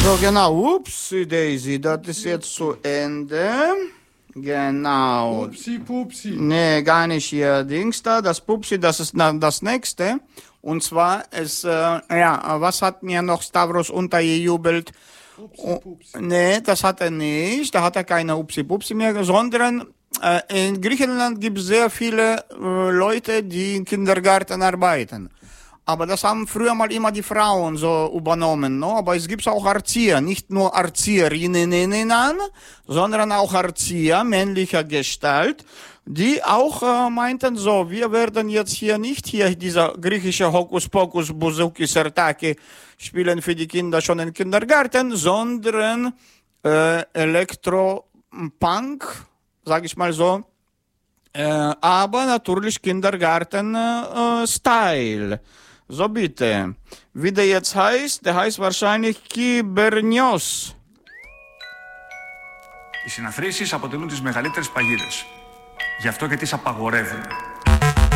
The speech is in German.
So, genau. Upsi Daisy, das ist jetzt zu Ende. Genau. Pupsi, Pupsi. Nee, gar nicht hier Dings da. Das Pupsi, das ist das nächste. Und zwar ist, was hat mir noch Stavros untergejubelt? Pupsi, Pupsi. Nee, das hat er nicht. Da hat er keine Upsi Pupsi mehr, sondern in Griechenland gibt es sehr viele Leute, die im Kindergarten arbeiten. Aber das haben früher mal immer die Frauen so übernommen, no? Aber es gibt auch Erzieher, nicht nur Erzieherinnen, sondern auch Erzieher männlicher Gestalt, die auch meinten, so, wir werden jetzt hier nicht dieser griechische Hokuspokus, Bouzouki, Sertaki spielen für die Kinder schon im Kindergarten, sondern Elektropunk, sag ich mal so, aber natürlich Kindergarten-Style. So bitte. Wie der jetzt heißt, der heißt wahrscheinlich Kybernios. Οι συναθρήσεις αποτελούν τις μεγαλύτερες παγίδες. Γι' αυτό και τις απαγορεύουμε.